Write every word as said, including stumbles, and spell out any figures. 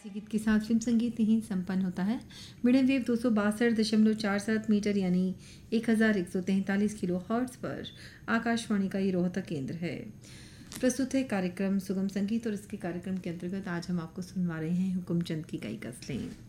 इसी गीत के साथ फिल्म संगीत यहीं संपन्न होता है। मीडियम वेव दो सौ बासठ दशमलव चार सात मीटर यानी एक हज़ार एक सौ तैंतालीस किलो हर्ट्ज पर आकाशवाणी का ये रोहतक केंद्र है। प्रस्तुत है कार्यक्रम सुगम संगीत और इसके कार्यक्रम के अंतर्गत आज हम आपको सुनवा रहे हैं हुकुमचंद की कई गज़लें।